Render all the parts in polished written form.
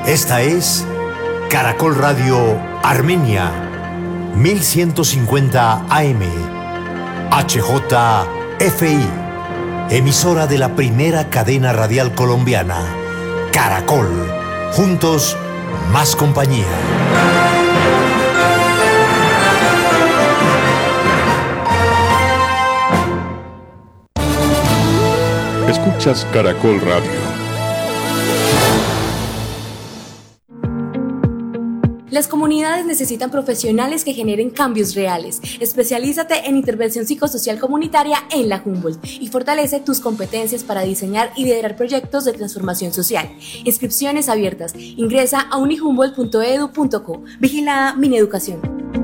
Esta es Caracol Radio Armenia, 1150 AM, HJFI, emisora de la primera cadena radial colombiana, Caracol, juntos, más compañía. Escuchas Caracol Radio. Las comunidades necesitan profesionales que generen cambios reales. Especialízate en intervención psicosocial comunitaria en la Humboldt y fortalece tus competencias para diseñar y liderar proyectos de transformación social. Inscripciones abiertas. Ingresa a unihumboldt.edu.co. Vigilada Mineducación.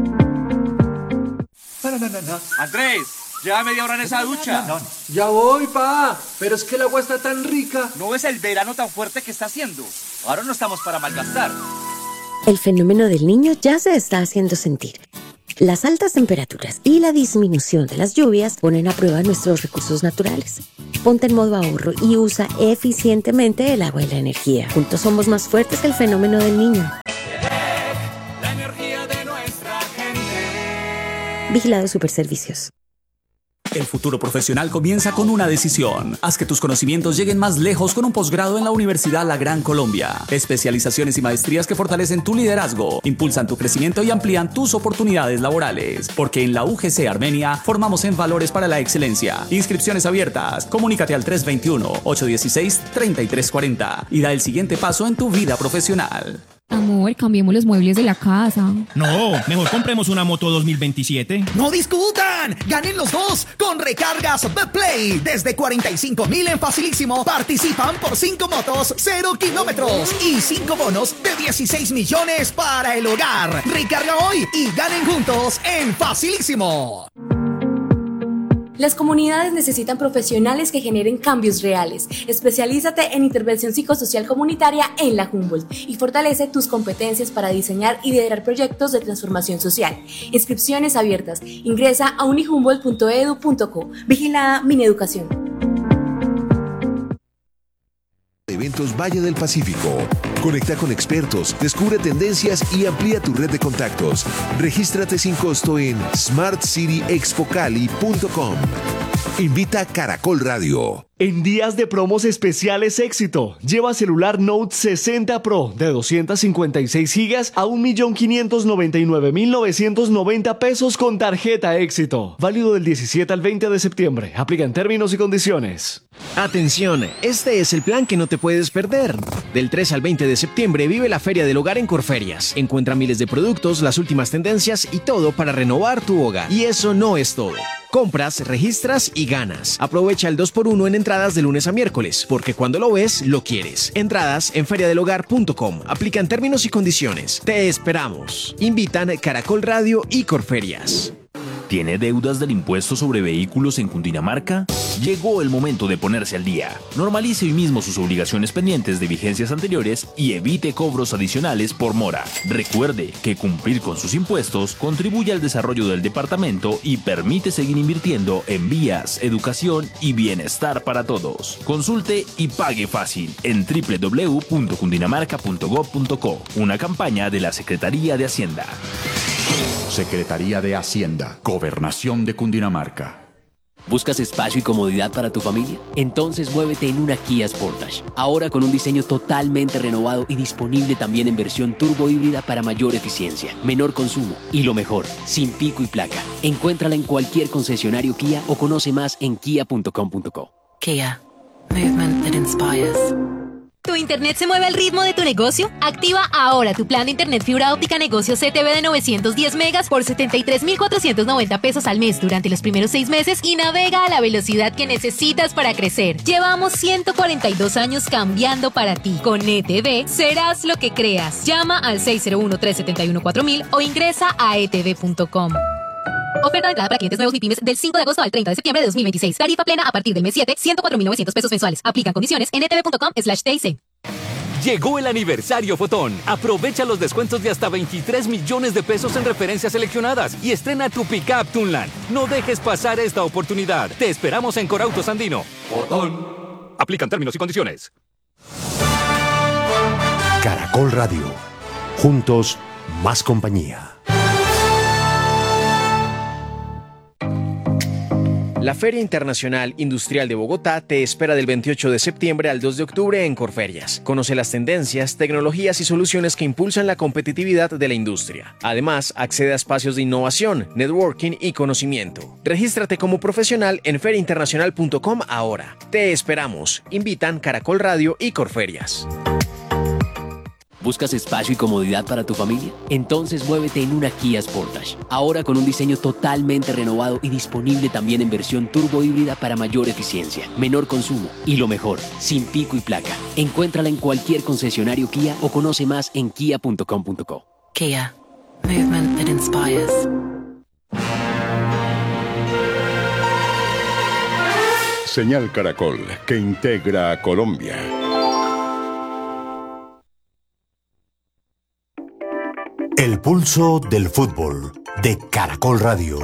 Andrés, lleva media hora en esa ducha. No. Ya voy, pa. Pero es que el agua está tan rica. ¿No ves el verano tan fuerte que está haciendo? Ahora no estamos para malgastar. El fenómeno del Niño ya se está haciendo sentir. Las altas temperaturas y la disminución de las lluvias ponen a prueba nuestros recursos naturales. Ponte en modo ahorro y usa eficientemente el agua y la energía. Juntos somos más fuertes que el fenómeno del Niño. La energía de nuestra gente. Vigilado Superservicios. El futuro profesional comienza con una decisión. Haz que tus conocimientos lleguen más lejos con un posgrado en la Universidad La Gran Colombia. Especializaciones y maestrías que fortalecen tu liderazgo, impulsan tu crecimiento y amplían tus oportunidades laborales. Porque en la UGC Armenia formamos en valores para la excelencia. Inscripciones abiertas. Comunícate al 321-816-3340 y da el siguiente paso en tu vida profesional. Amor, cambiemos los muebles de la casa. No, mejor compremos una moto 2027. ¡No discutan! ¡Ganen los dos! Con recargas Betplay. Desde 45,000 en Facilísimo. Participan por 5 motos, 0 kilómetros y 5 bonos de 16 millones para el hogar. Recarga hoy y ganen juntos en Facilísimo. Las comunidades necesitan profesionales que generen cambios reales. Especialízate en intervención psicosocial comunitaria en la Humboldt y fortalece tus competencias para diseñar y liderar proyectos de transformación social. Inscripciones abiertas. Ingresa a unihumboldt.edu.co. Vigilada Mineducación. Eventos Valle del Pacífico. Conecta con expertos, descubre tendencias y amplía tu red de contactos. Regístrate sin costo en smartcityexpocali.com. Invita a Caracol Radio. En días de promos especiales Éxito, lleva celular Note 60 Pro de 256 gigas a 1.599.990 pesos con tarjeta Éxito. Válido del 17 al 20 de septiembre. Aplica en términos y condiciones. Atención, este es el plan que no te puedes perder. Del 3 al 20 de septiembre vive la Feria del Hogar en Corferias. Encuentra miles de productos, las últimas tendencias y todo para renovar tu hogar. Y eso no es todo. Compras, registras y ganas. Aprovecha el 2x1 en entradas de lunes a miércoles, porque cuando lo ves, lo quieres. Entradas en feriadelhogar.com. Aplican términos y condiciones. Te esperamos. Invitan Caracol Radio y Corferias. ¿Tiene deudas del impuesto sobre vehículos en Cundinamarca? Llegó el momento de ponerse al día. Normalice hoy mismo sus obligaciones pendientes de vigencias anteriores y evite cobros adicionales por mora. Recuerde que cumplir con sus impuestos contribuye al desarrollo del departamento y permite seguir invirtiendo en vías, educación y bienestar para todos. Consulte y pague fácil en www.cundinamarca.gov.co. Una campaña de la Secretaría de Hacienda. Secretaría de Hacienda, Gobernación de Cundinamarca. ¿Buscas espacio y comodidad para tu familia? Entonces muévete en una Kia Sportage. Ahora con un diseño totalmente renovado y disponible también en versión turbo híbrida para mayor eficiencia, menor consumo y lo mejor, sin pico y placa. Encuéntrala en cualquier concesionario Kia o conoce más en kia.com.co. Kia. Movement that inspires. ¿Tu internet se mueve al ritmo de tu negocio? Activa ahora tu plan de internet fibra óptica negocio CTV de 910 megas por 73,490 pesos al mes durante los primeros 6 meses y navega a la velocidad que necesitas para crecer. Llevamos 142 años cambiando para ti. Con ETV serás lo que creas. Llama al 601-371-4000 o ingresa a etv.com. Oferta de entrada para clientes nuevos y pymes del 5 de agosto al 30 de septiembre de 2026. Tarifa plena a partir del mes 7, 104,900 pesos mensuales. Aplican condiciones en etv.com/TIC. Llegó el aniversario Fotón. Aprovecha los descuentos de hasta 23 millones de pesos en referencias seleccionadas y estrena tu pickup Tunland. No dejes pasar esta oportunidad. Te esperamos en Corautos Andino. Fotón. Aplican términos y condiciones. Caracol Caracol Radio. Juntos, más compañía. La Feria Internacional Industrial de Bogotá te espera del 28 de septiembre al 2 de octubre en Corferias. Conoce las tendencias, tecnologías y soluciones que impulsan la competitividad de la industria. Además, accede a espacios de innovación, networking y conocimiento. Regístrate como profesional en feriainternacional.com ahora. Te esperamos. Invitan Caracol Radio y Corferias. ¿Buscas espacio y comodidad para tu familia? Entonces muévete en una Kia Sportage. Ahora con un diseño totalmente renovado y disponible también en versión turbo híbrida para mayor eficiencia, menor consumo y lo mejor, sin pico y placa. Encuéntrala en cualquier concesionario Kia o conoce más en kia.com.co. Kia. Movement that inspires. Señal Caracol, que integra a Colombia. El pulso del fútbol de Caracol Radio.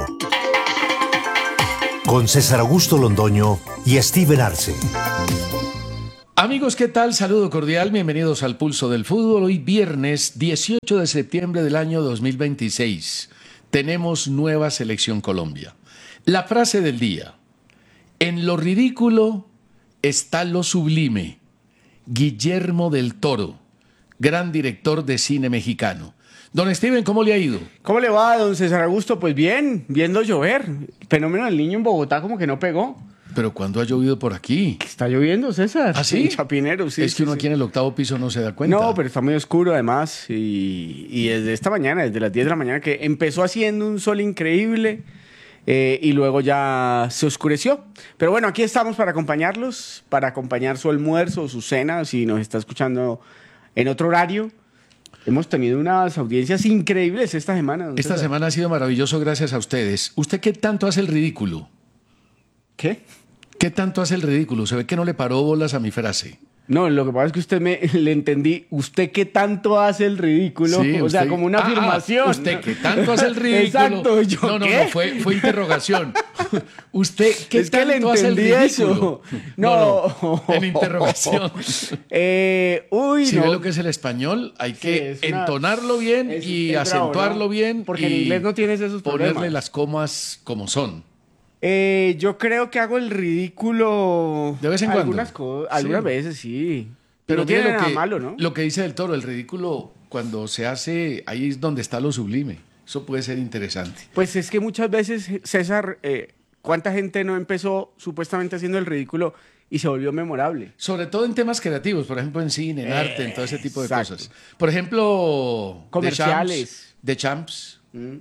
Con César Augusto Londoño y Steven Arce. Amigos, ¿qué tal? Saludo cordial, bienvenidos al Pulso del Fútbol. Hoy viernes 18 de septiembre del año 2026. Tenemos nueva Selección Colombia. La frase del día: en lo ridículo está lo sublime. Guillermo del Toro, gran director de cine mexicano. Don Steven, ¿cómo le ha ido? ¿Cómo le va, don César Augusto? Pues bien, viendo llover. El fenómeno del Niño en Bogotá como que no pegó. ¿Pero cuándo ha llovido por aquí? Está lloviendo, César. ¿Ah, sí? En Chapinero, sí. Es que uno aquí en el octavo piso no se da cuenta. No, pero está muy oscuro además. Y desde esta mañana, desde las 10 de la mañana, que empezó haciendo un sol increíble y luego ya se oscureció. Pero bueno, aquí estamos para acompañarlos, para acompañar su almuerzo o su cena, si nos está escuchando en otro horario. Hemos tenido unas audiencias increíbles esta semana. Esta semana ha sido maravilloso gracias a ustedes. ¿Usted qué tanto hace el ridículo? ¿Qué? ¿Qué tanto hace el ridículo? Se ve que no le paró bolas a mi frase. No, lo que pasa es que le entendí. ¿Usted qué tanto hace el ridículo? Sí, o sea, como una afirmación. ¿Usted qué tanto hace el ridículo? Exacto. ¿Yo no, qué? no, fue interrogación. ¿Usted qué es tanto que le hace el entendí ridículo? Eso. No. En interrogación. Uy, si no. ve lo que es el español, hay que entonarlo bien y acentuarlo bravo, ¿no? bien. Porque en inglés no tienes esos problemas. Ponerle las comas como son. Yo creo que hago el ridículo. ¿De vez en cuando? Algunas veces, sí. Pero no tiene lo nada que, malo, ¿no? Lo que dice del Toro, el ridículo, cuando se hace, ahí es donde está lo sublime. Eso puede ser interesante. Pues es que muchas veces, César, ¿cuánta gente no empezó supuestamente haciendo el ridículo y se volvió memorable? Sobre todo en temas creativos, por ejemplo, en cine, en arte, en todo ese tipo de cosas. Por ejemplo, comerciales. The Champs,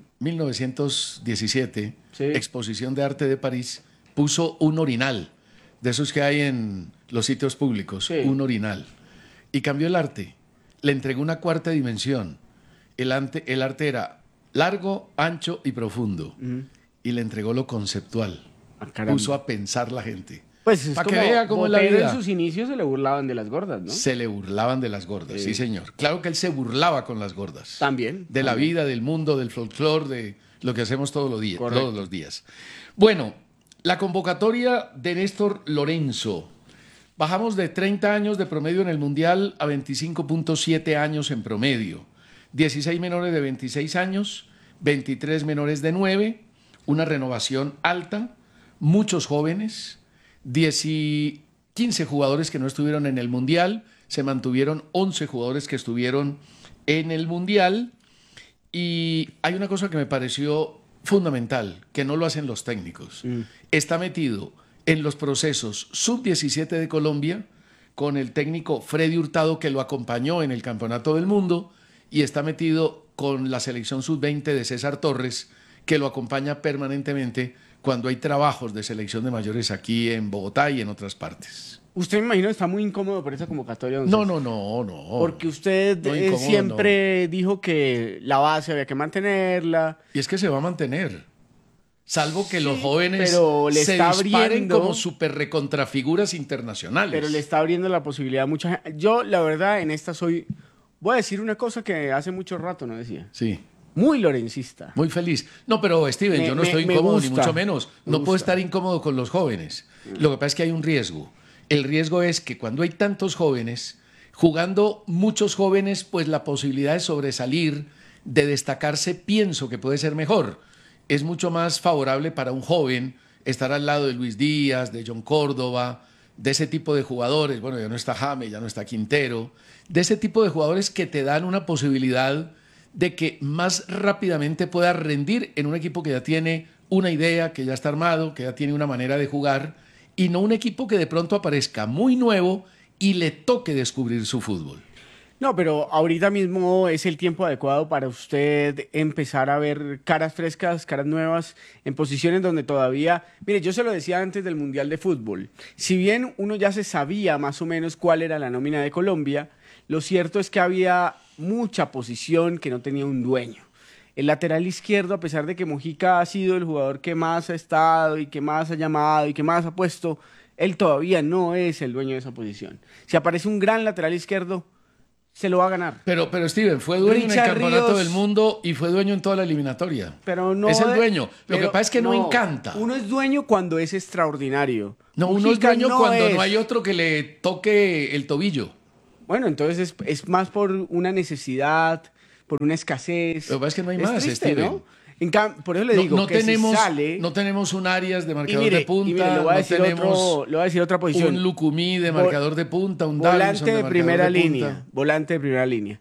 1917, sí. Exposición de Arte de París, puso un orinal, de esos que hay en los sitios públicos, sí. Un orinal. Y cambió el arte, le entregó una cuarta dimensión. El arte era largo, ancho y profundo. Y le entregó lo conceptual. Puso a pensar la gente. Pues es para como que vea cómo es la vida. En sus inicios se le burlaban de las gordas, ¿no? Se le burlaban de las gordas, sí, señor. Claro que él se burlaba con las gordas. También. De la vida, del mundo, del folclore, de lo que hacemos todos los días. Bueno, la convocatoria de Néstor Lorenzo. Bajamos de 30 años de promedio en el Mundial a 25.7 años en promedio. 16 menores de 26 años, 23 menores de 9, una renovación alta, muchos jóvenes, 15 jugadores que no estuvieron en el Mundial, se mantuvieron 11 jugadores que estuvieron en el Mundial. Y hay una cosa que me pareció fundamental, que no lo hacen los técnicos. Está metido en los procesos sub-17 de Colombia, con el técnico Freddy Hurtado, que lo acompañó en el Campeonato del Mundo, y está metido con la selección sub-20 de César Torres, que lo acompaña permanentemente cuando hay trabajos de selección de mayores aquí en Bogotá y en otras partes. Usted, me imagino, está muy incómodo por esa convocatoria. No. Porque usted siempre dijo que la base había que mantenerla. Y es que se va a mantener. Salvo que los jóvenes se disparen como super recontrafiguras internacionales. Pero le está abriendo la posibilidad a mucha gente. Yo, la verdad, en esta voy a decir una cosa que hace mucho rato no decía. Sí. Muy lorencista. Muy feliz. No, pero Steven, yo no estoy incómodo, ni mucho menos. No puedo estar incómodo con los jóvenes. Lo que pasa es que hay un riesgo. El riesgo es que cuando hay tantos jóvenes jugando muchos jóvenes, pues la posibilidad de sobresalir, de destacarse, pienso que puede ser mejor. Es mucho más favorable para un joven estar al lado de Luis Díaz, de John Córdoba, de ese tipo de jugadores. Bueno, ya no está James, ya no está Quintero. De ese tipo de jugadores que te dan una posibilidad de que más rápidamente puedas rendir en un equipo que ya tiene una idea, que ya está armado, que ya tiene una manera de jugar, y no un equipo que de pronto aparezca muy nuevo y le toque descubrir su fútbol. No, pero ahorita mismo es el tiempo adecuado para usted empezar a ver caras frescas, caras nuevas, en posiciones donde todavía... Mire, yo se lo decía antes del Mundial de Fútbol. Si bien uno ya se sabía más o menos cuál era la nómina de Colombia, lo cierto es que había mucha posición que no tenía un dueño. El lateral izquierdo, a pesar de que Mojica ha sido el jugador que más ha estado y que más ha llamado y que más ha puesto, él todavía no es el dueño de esa posición. Si aparece un gran lateral izquierdo, se lo va a ganar. Pero Steven, fue dueño Richard en el Campeonato Ríos, del Mundo y fue dueño en toda la eliminatoria. Pero no es el dueño. Lo que pero pasa es que no encanta. Uno es dueño cuando es extraordinario. No, uno es Mujica dueño no cuando es. no hay otro que le toque el tobillo. Bueno, entonces es más por una necesidad, por una escasez. Lo que pasa es que no hay Es más, triste, Steven. ¿no? Por eso le digo no que tenemos, si sale... no tenemos un Arias de marcador mire, de punta, y mire, le voy a decir tenemos le voy a decir otra posición. un Lucumí de marcador de punta, un Davinson volante de marcador primera de punta. línea, volante de primera línea.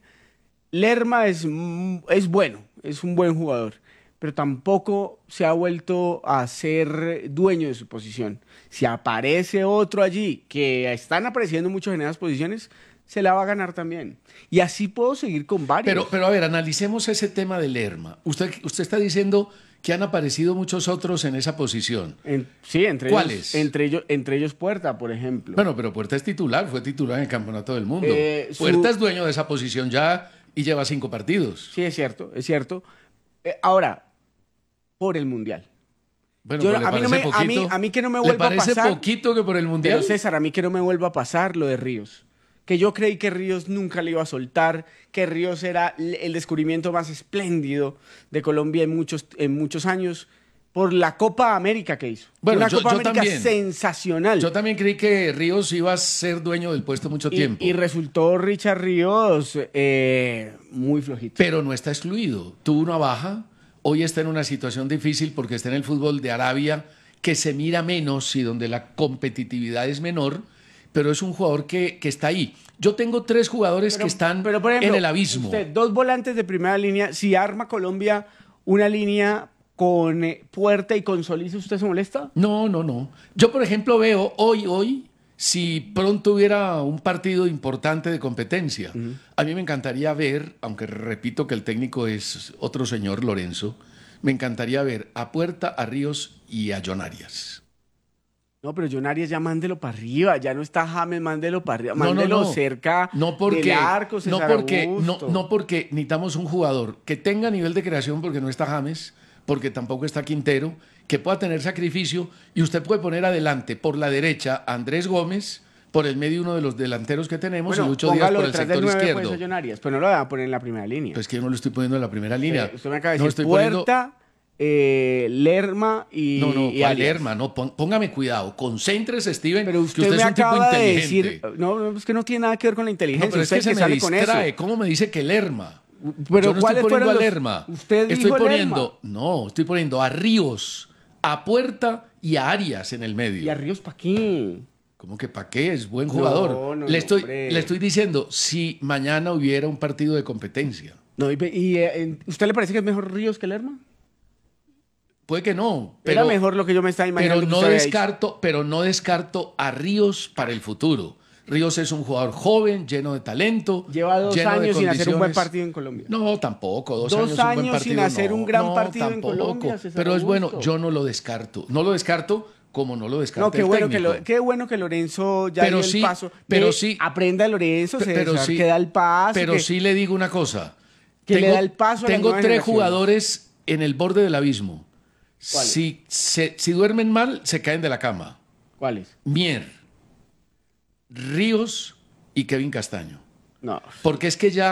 Lerma es bueno, es un buen jugador, pero tampoco se ha vuelto a ser dueño de su posición. Si aparece otro allí, que están apareciendo muchos en esas posiciones, se la va a ganar también. Y así puedo seguir con varios. Pero a ver, analicemos ese tema de Lerma. Usted está diciendo que han aparecido muchos otros en esa posición. Sí, entre ¿Cuáles? ellos, entre ellos Puerta, por ejemplo. Bueno, pero Puerta es titular, fue titular en el Campeonato del Mundo. Su- Puerta es dueño de esa posición ya y lleva 5 partidos. Sí, es cierto, es cierto. Ahora, por el Mundial. Bueno, Yo- pues, ¿le a mí no parece me- a mí- poquito? a mí que no me ¿Le vuelva a parece pasar? poquito que por el Mundial? Pero César, a mí que no me vuelva a pasar lo de Ríos. Que yo creí que Ríos nunca le iba a soltar, que Ríos era el descubrimiento más espléndido de Colombia en muchos años, por la Copa América que hizo. Bueno, Una yo Copa América también. sensacional. Yo también creí que Ríos iba a ser dueño del puesto mucho tiempo. Y resultó Richard Ríos muy flojito. Pero no está excluido. Tuvo una baja. Hoy está en una situación difícil porque está en el fútbol de Arabia, que se mira menos y donde la competitividad es menor, pero es un jugador que está ahí. Yo tengo 3 jugadores que están por ejemplo, en el abismo. Usted, 2 volantes de primera línea. Si arma Colombia una línea con Puerta y con Solís, ¿usted se molesta? No. Yo, por ejemplo, veo hoy, si pronto hubiera un partido importante de competencia, a mí me encantaría ver, aunque repito que el técnico es otro señor, Lorenzo, me encantaría ver a Puerta, a Ríos y a John Arias. No, pero John Arias ya mándelo para arriba, ya no está James, mándelo para arriba, mándelo cerca del arco, César Augusto. No porque necesitamos un jugador que tenga nivel de creación porque no está James, porque tampoco está Quintero, que pueda tener sacrificio y usted puede poner adelante por la derecha a Andrés Gómez, por el medio uno de los delanteros que tenemos y Lucho Díaz por el detrás del sector 9, izquierdo. pues, a John Arias, pero no lo van a poner en la primera línea. Pues que yo no lo estoy poniendo en la primera línea. Usted me acaba de No decir estoy poniendo- Puerta, Lerma y No, y ¿cuál Arias. Lerma? No, póngame cuidado. Concéntrese, Steven, Pero que usted usted me es un tipo acaba de inteligente. decir, no, es que no tiene nada que ver con la inteligencia. No, pero es usted que se me sale con distrae. eso. ¿Cómo me dice que Lerma? Pero yo no estoy ¿cuáles poniendo fueron a los- Lerma. Usted Estoy dijo poniendo, no, estoy poniendo a Ríos, a Puerta y a Arias en el medio. ¿Y a Ríos para qué? ¿Cómo que para qué? Es buen jugador. No, le hombre. estoy diciendo, si mañana hubiera un partido de competencia. No, ¿usted le parece que es mejor Ríos que Lerma? Puede que no. Era mejor lo que yo me estaba imaginando. Pero que no usted había dicho. no descarto a Ríos para el futuro. Ríos es un jugador joven, lleno de talento. Lleva 2 lleno de años sin hacer un buen condiciones. partido en Colombia. No, tampoco. 2 2 años, un buen años partido, sin hacer no, un gran no, partido en tampoco. Colombia, César Pero es bueno, Augusto. yo no lo descarto. No lo descarto como no lo descarta No, qué el bueno, técnico. qué bueno que Lorenzo ya Pero dio sí, el paso. pero Ve, sí. Aprenda Lorenzo, Pero César, sí, que da el paso. Pero que- sí le digo una cosa. Que le da el paso a las Tengo nuevas 3 generaciones. jugadores en el borde del abismo. ¿Cuáles? Si duermen mal, se caen de la cama. ¿Cuáles? Mier, Ríos y Kevin Castaño. No. Porque es que ya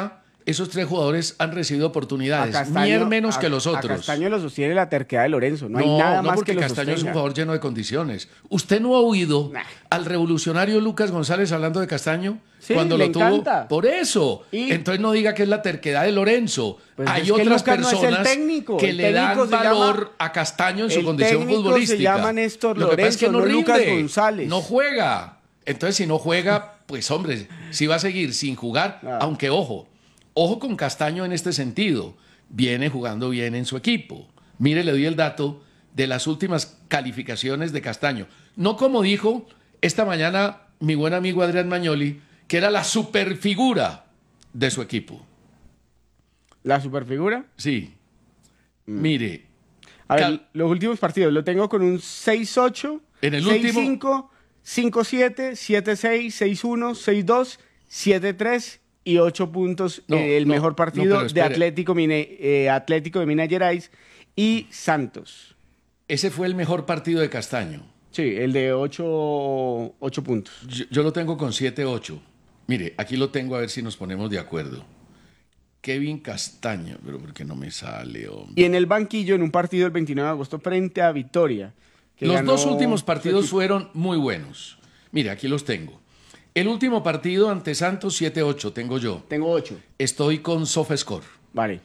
esos 3 jugadores han recibido oportunidades, Mier menos que los otros. A Castaño lo sostiene la terquedad de Lorenzo, no hay nada más que lo Castaño es un sostenga. jugador lleno de condiciones. ¿Usted no ha oído al revolucionario Lucas González hablando de Castaño? Sí, cuando le lo tuvo. encanta. Por eso. Entonces no diga que es la terquedad de Lorenzo. Pues hay es que otras Lucas no es el personas técnico. que El le dan técnico se valor llama- a Castaño en su el condición técnico futbolística. se llama Néstor Lo que pasa es que Lorenzo, no rinde, Lucas González. no juega. Entonces, si no juega, pues hombre, si va a seguir sin jugar, aunque ojo con Castaño en este sentido, viene jugando bien en su equipo. Mire, le doy el dato de las últimas calificaciones de Castaño. No como dijo esta mañana mi buen amigo Adrián Magnoli, que era la superfigura de su equipo. ¿La superfigura? Sí. Mire. A ver, los últimos partidos lo tengo con un 6-8, En el 6-5, 5-7, 7-6, 6-1, 6-2, 7-3 y 8 puntos. El mejor partido pero de espere. Atlético de Minas Gerais y Santos. Ese fue el mejor partido de Castaño. Sí, el de 8 puntos. Yo lo tengo con 7-8. Mire, aquí lo tengo a ver si nos ponemos de acuerdo. Kevin Castaño, pero ¿por qué no me sale, hombre? Y en el banquillo, en un partido el 29 de agosto frente a Victoria. que Los ganó 2 últimos su partidos equipo. fueron muy buenos. Mire, aquí los tengo. El último partido ante Santos, 7-8, tengo yo. Tengo 8. Estoy con SofaScore. Vale.